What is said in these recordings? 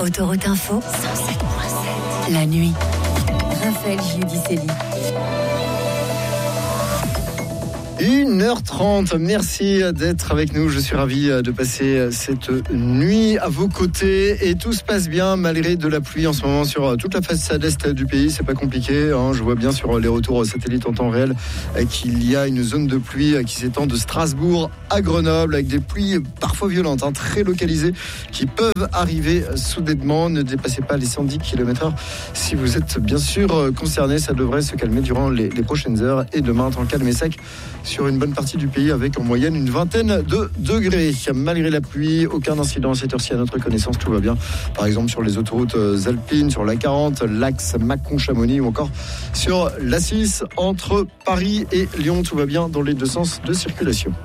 Autoroute Info, 107.7. La nuit. Raphaël Giudicelli. 1h30, merci d'être avec nous. Je suis ravi de passer cette nuit à vos côtés et tout se passe bien malgré de la pluie en ce moment sur toute la façade est du pays. C'est pas compliqué, hein. Je vois bien sur les retours satellites en temps réel qu'il y a une zone de pluie qui s'étend de Strasbourg à Grenoble avec des pluies parfois violentes, très localisées qui peuvent arriver soudainement. Ne dépassez pas les 110 km/h si vous êtes bien sûr concerné. Ça devrait se calmer durant les prochaines heures et demain, temps calme et sec sur une bonne partie du pays avec en moyenne une vingtaine de degrés. Malgré la pluie, aucun incident à cette heure-ci à notre connaissance, tout va bien. Par exemple sur les autoroutes alpines, sur la 40, l'axe Mâcon-Chamonix ou encore sur la 6 entre Paris et Lyon, tout va bien dans les deux sens de circulation.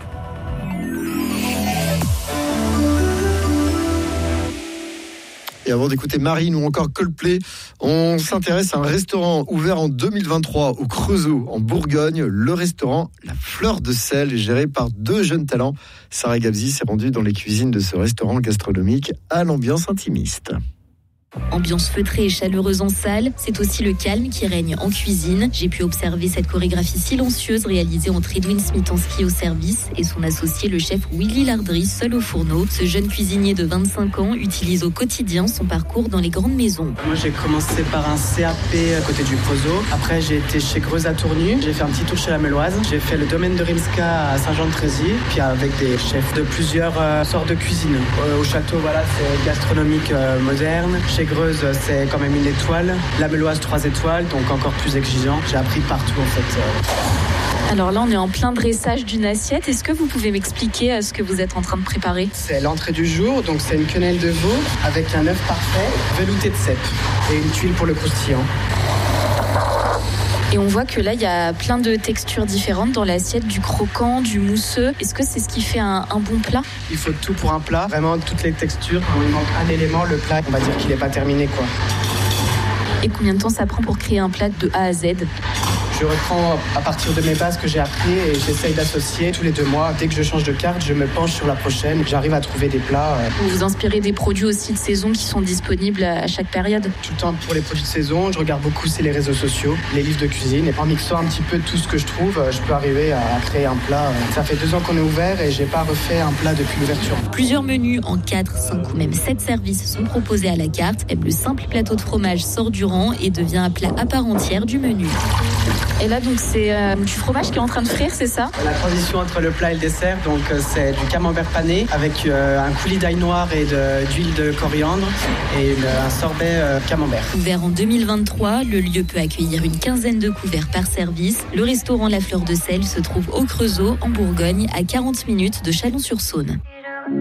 Et avant d'écouter Marine ou encore Coldplay, on s'intéresse à un restaurant ouvert en 2023 au Creusot, en Bourgogne. Le restaurant La Fleur de Sel, géré par deux jeunes talents. Sarah Gabzi s'est rendue dans les cuisines de ce restaurant gastronomique à l'ambiance intimiste. Ambiance feutrée et chaleureuse en salle, c'est aussi le calme qui règne en cuisine. J'ai pu observer cette chorégraphie silencieuse réalisée entre Edwin Smitanski au service et son associé le chef Willy Lardry seul au fourneau. Ce jeune cuisinier de 25 ans utilise au quotidien son parcours dans les grandes maisons. Moi j'ai commencé par un CAP à côté du Creusot. Après j'ai été chez Greuze à Tournu. J'ai fait un petit tour chez la Meloise. J'ai fait le domaine de Rimska à Saint-Jean-de-Trézy. Puis avec des chefs de plusieurs sortes de cuisine. Au château, voilà, c'est gastronomique moderne. Chez Greuze, c'est quand même une étoile. La Meloise, 3 étoiles, donc encore plus exigeant. J'ai appris partout en fait. Alors là, on est en plein dressage d'une assiette. Est-ce que vous pouvez m'expliquer ce que vous êtes en train de préparer ? C'est l'entrée du jour, donc c'est une quenelle de veau avec un œuf parfait, velouté de cèpe et une tuile pour le croustillant. Et on voit que là, il y a plein de textures différentes dans l'assiette, du croquant, du mousseux. Est-ce que c'est ce qui fait un bon plat ? Il faut tout pour un plat, vraiment toutes les textures. Quand il manque un élément, le plat, on va dire qu'il n'est pas terminé, quoi. Et combien de temps ça prend pour créer un plat de A à Z ? Je reprends à partir de mes bases que j'ai appris et j'essaye d'associer tous les 2 mois. Dès que je change de carte, je me penche sur la prochaine. J'arrive à trouver des plats. Vous vous inspirez des produits aussi de saison qui sont disponibles à chaque période ? Tout le temps pour les produits de saison, je regarde beaucoup c'est les réseaux sociaux, les livres de cuisine. Et en mixant un petit peu tout ce que je trouve, je peux arriver à créer un plat. Ça fait 2 ans qu'on est ouvert et j'ai pas refait un plat depuis l'ouverture. Plusieurs menus en 4, 5 ou même 7 services sont proposés à la carte. Même le simple plateau de fromage sort du rang et devient un plat à part entière du menu. Et là, donc, c'est du fromage qui est en train de frire, c'est ça ? La transition entre le plat et le dessert, donc c'est du camembert pané avec un coulis d'ail noir et d'huile de coriandre et un sorbet camembert. Ouvert en 2023, le lieu peut accueillir une quinzaine de couverts par service. Le restaurant La Fleur de Sel se trouve au Creusot, en Bourgogne, à 40 minutes de Chalon-sur-Saône.